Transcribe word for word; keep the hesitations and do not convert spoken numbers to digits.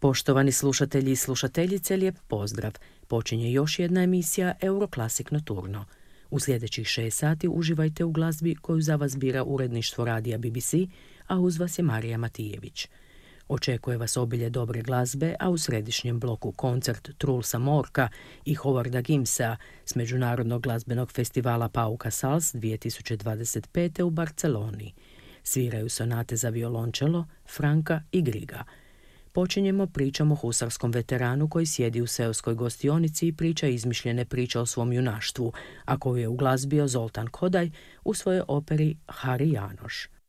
Poštovani slušatelji i slušateljice, lijep pozdrav. Počinje još jedna emisija Euroklasik Noturno. U sljedećih šest sati uživajte u glazbi koju za vas bira uredništvo radija B B C, a uz vas je Marija Matijević. Očekuje vas obilje dobre glazbe, a u središnjem bloku koncert Trulsa Morka i Howarda Gimsea s Međunarodnog glazbenog festivala Pauka Sals dvije tisuće dvadeset pete u Barceloni. Sviraju sonate za violončelo, franka i griga. Počinjemo pričom o husarskom veteranu koji sjedi u seoskoj gostionici i priča izmišljene priče o svom junaštvu, a koju je uglazbio Zoltan Kodaj u svojoj operi Hari Janoš.